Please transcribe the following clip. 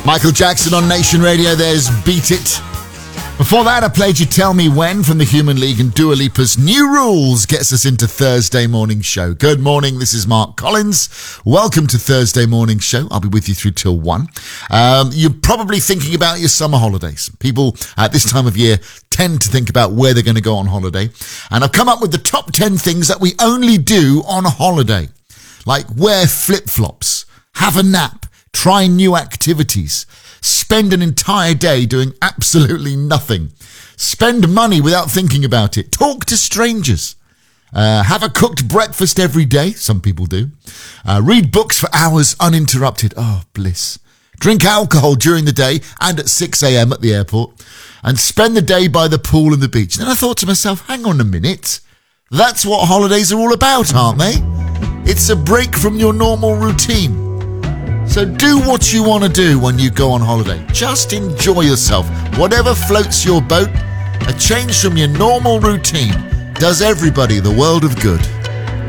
Michael Jackson on Nation Radio, there's Beat It. Before that, I played You Tell Me When from the Human League, and Dua Lipa's New Rules gets us into Thursday morning show. Good morning, this is Mark Collins. Welcome to Thursday morning show. I'll be with you through till 1. You're probably thinking about your summer holidays. People at this time of year tend to think about where they're going to go on holiday. And I've come up with the top 10 things that we only do on a holiday. Like wear flip-flops, have a nap, try new activities, spend an entire day doing absolutely nothing, spend money without thinking about it, talk to strangers, have a cooked breakfast every day, some people do, read books for hours uninterrupted, oh bliss, drink alcohol during the day and at 6 a.m. at the airport, and spend the day by the pool and the beach. Then I thought to myself, hang on a minute, that's what holidays are all about, aren't they? It's a break from your normal routine. So do what you want to do when you go on holiday. Just enjoy yourself. Whatever floats your boat, a change from your normal routine does everybody the world of good.